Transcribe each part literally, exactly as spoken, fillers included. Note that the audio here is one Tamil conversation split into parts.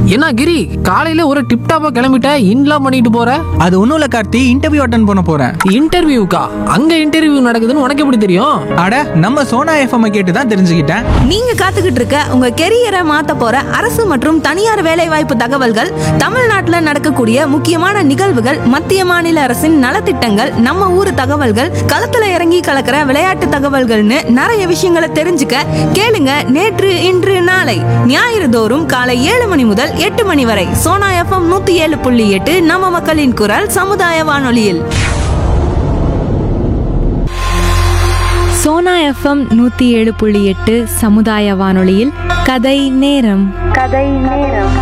என்ன கிரி, காலையில ஒரு டிப்டாப்பா கிளம்பிட்ட, இன்லாம் பண்ணிட்டு போற? அது ஒன்றும் இல்லை கார்த்தி, இன்டர்வியூ அட்டன் பண்ண போகிறேன். இன்டர்வியூக்கா? அங்க இன்டர்வியூ நடக்குதுன்னு உனக்கு எப்படி தெரியும்? அட, நம்ம சோனா எஃப்எம் கேட்டு தான் தெரிஞ்சுக்கிட்டேன். நீங்க காத்துக்கிட்டு இருக்க உங்க கெரியரை மாத்த போற அரசு மற்றும் தனியார் வேலைவாய்ப்பு தகவல்கள், தமிழ்நாட்டுல நடக்கக்கூடிய முக்கியமான நிகழ்வுகள், மத்திய மாநில அரசின் நலத்திட்டங்கள், நம்ம ஊர் தகவல்கள், களத்துல இறங்கி கலக்கிற விளையாட்டு தகவல்கள்னு நிறைய விஷயங்களை தெரிஞ்சுக்க கேளுங்க. நேற்று இன்று நாளை ஞாயிறு தோறும் காலை ஏழு மணி முதல் எட்டு மணி வரை சோனா எஃப்எம் நூத்தி ஏழு புள்ளி எட்டு நம்ம மக்களின் குரல் சமுதாய வானொலியில். சோனா எஃப்எம் நூத்தி ஏழு புள்ளி எட்டு சமுதாய வானொலியில் கதை நேரம். கதை நேரம்.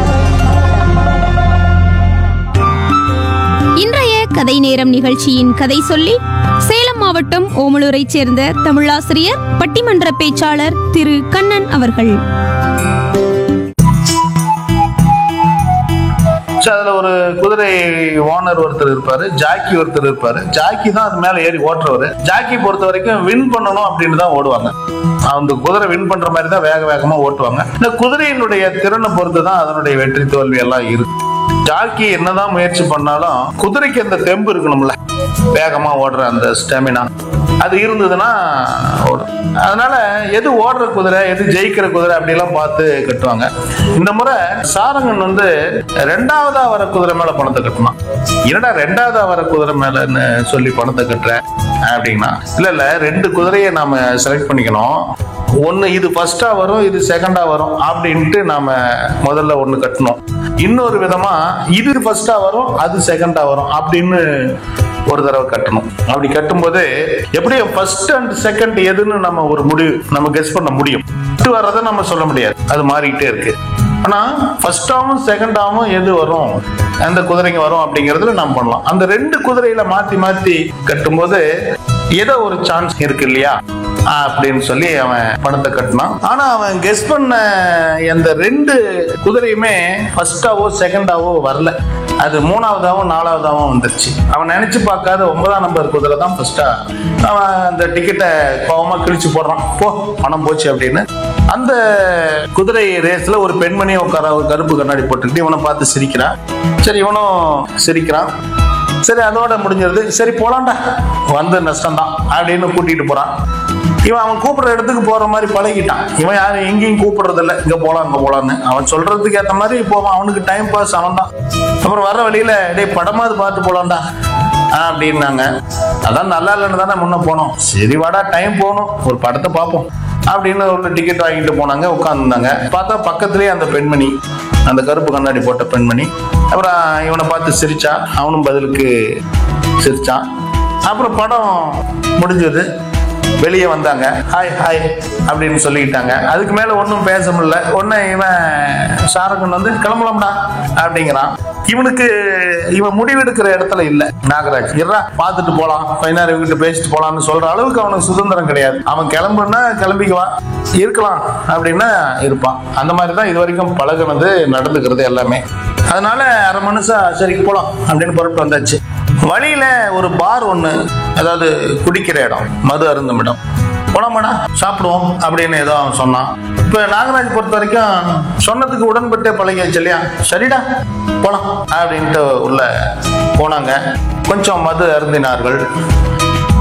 இன்றைய கதை நேரம் நிகழ்ச்சியின் கதை சொல்லி சேலம் மாவட்டம் ஓமலூரைச் சேர்ந்த தமிழாசிரியர், பட்டிமன்ற பேச்சாளர் திரு கண்ணன் அவர்கள். அதுல ஒரு குதிரை ஓனர் ஒருத்தர் இருப்பாரு, ஜாக்கி ஒருத்தர் இருப்பாரு. ஜாக்கி தான் அது மேல ஏறி ஓட்டுறவரு. ஜாக்கி பொறுத்த வரைக்கும் வின் பண்ணணும் அப்படின்னு தான் ஓடுவாங்க. அந்த குதிரை வின் பண்ற மாதிரி தான் வேக வேகமா ஓட்டுவாங்க. இந்த குதிரையினுடைய திறனை பொறுத்து தான் அதனுடைய வெற்றி தோல்வி எல்லாம் இருக்கு. ஜாக்கி என்னதான் முயற்சி பண்ணாலும் குதிரைக்கு அந்த தெம்பு இருக்கணும்ல, வேகமா ஓடுற அந்த ஸ்டாமினா அது இருந்ததுன்னா ஓடும். அதனால எது ஓடுற குதிரை, எது ஜெயிக்கிற குதிரை அப்படிலாம் பார்த்து கட்டுவாங்க. இந்த முறை சாரங்கன் வந்து ரெண்டாவதா வர குதிரை மேல பணத்தை கட்டணும். என்னடா ரெண்டாவதா வர குதிரை மேலன்னு சொல்லி பணத்தை கட்டுற அப்படின்னா, இல்ல இல்ல ரெண்டு குதிரையை நாம செலக்ட் பண்ணிக்கணும். ஒன்னு இது ஃபர்ஸ்டா வரும், இது செகண்டா வரும் அப்படின்ட்டு நாம முதல்ல ஒண்ணு கட்டணும். இன்னொரு விதமா இது ஃபர்ஸ்டா வரும், அது செகண்டா வரும் அப்படின்னு ஒரு தடவை கட்டணும். அப்படி கட்டும்போது எப்படியும் ஃபர்ஸ்ட் அண்ட் செகண்ட் எதுன்னு நம்ம ஒரு முடிவு நம்ம கெஸ் பண்ண முடியும். வர்றதை நம்ம சொல்ல முடியாது, அது மாறிக்கிட்டே இருக்கு. ஆனா ஃபர்ஸ்டாவும் செகண்டாவும் எது வரும், எந்த குதிரைங்க வரும் அப்படிங்கறதுல நம்ம பண்ணலாம். அந்த ரெண்டு குதிரையில மாத்தி மாத்தி கட்டும்போது ஏதோ ஒரு சான்ஸ் இருக்கு இல்லையா அப்படின்னு சொல்லி அவன் பணத்தை கட்டினான். ஆனா அவன் கெஸ் பண்ண அந்த ரெண்டு குதிரையுமே ஃபர்ஸ்டாவோ செகண்டாவோ வரல, அது மூணாவதாவும் நாலாவதாவும் வந்துருச்சு. அவன் நினைச்சு பார்க்காத ஒன்பதாம் நம்பர் குதிரை தான் ஃபர்ஸ்டா. அவன் அந்த டிக்கெட்டை கோவமா கிழிச்சு போடுறான், போ பணம் போச்சு அப்படின்னு. அந்த குதிரை ரேஸ்ல ஒரு பெண்மணி உட்கார, ஒரு கருப்பு கண்ணாடி போட்டுக்கிட்டு இவனை பார்த்து சிரிக்கிறான். சரி, இவனும் சிரிக்கிறான். சரி, அதோட முடிஞ்சிருது. சரி போலான்டா, வந்து நஷ்டம்தான் அப்படின்னு கூட்டிட்டு போறான். இவன் அவன் கூப்பிடுற இடத்துக்கு போற மாதிரி பழகிட்டான். இவன் யாரும் எங்கேயும் கூப்பிடுறது இல்லை, இங்க போலாம் இங்க போலான்னு. அவன் சொல்றதுக்கு ஏற்ற மாதிரி போவான், அவனுக்கு டைம் பாஸ் அவன் தான். அப்புறம் வர்ற வழியில டேய் படமாவது பார்த்து போலாம்டா அப்படின்னாங்க. அதான் நல்லா இல்லைன்னு தானே முன்ன போனோம். சரி வாடா, டைம் போகணும், ஒரு படத்தை பார்ப்போம் அப்படின்னு ஒரு டிக்கெட் வாங்கிட்டு போனாங்க. உட்காந்துருந்தாங்க. பார்த்தா பக்கத்துலேயே அந்த பெண்மணி, அந்த கருப்பு கண்ணாடி போட்ட பெண்மணி. அப்புறம் இவனை பார்த்து சிரிச்சா, அவனும் பதிலுக்கு சிரிச்சான். அப்புறம் படம் முடிஞ்சது. வெளியே வந்தாங்க, ஹாய் ஹாய் அப்படின்னு சொல்லிக்கிட்டாங்க. அதுக்கு மேல ஒன்றும் பேச முடியல. ஒன்னு இவன் சாரங்கன் வந்து கிளம்பலாம்டா அப்படிங்கிறான். இவனுக்கு இவன் முடிவெடுக்கிற இடத்துல இல்ல நாகராஜ். இருறா பார்த்துட்டு போலாம், கொஞ்ச நேரம் இவங்கிட்ட பேசிட்டு போலாம்னு சொல்ற அளவுக்கு அவனுக்கு சுதந்திரம் கிடையாது. அவன் கிளம்புன்னா கிளம்பிக்குவான், இருக்கலாம் அப்படின்னா இருப்பான். அந்த மாதிரிதான் இது வரைக்கும் பழகுனது, நடந்துக்கிறது எல்லாமே. அதனால அரை மனுஷா சரி போலாம் அப்படின்னு புறப்பட்டு வந்தாச்சு. வழியில ஒரு பார் ஒண்ணு, அதாவது குடிக்கிற இடம், மது அருந்தும் இடம். போலாமாடா சாப்பிடுவோம் அப்படின்னு ஏதோ அவன் சொன்னான். இப்ப நாகராஜ் பொறுத்த வரைக்கும் சொன்னதுக்கு உடன்பட்டே பழகியாச்சு இல்லையா, சரிடா போலாம் அப்படின்ட்டு உள்ள போனாங்க. கொஞ்சம் மது அருந்தினார்கள்.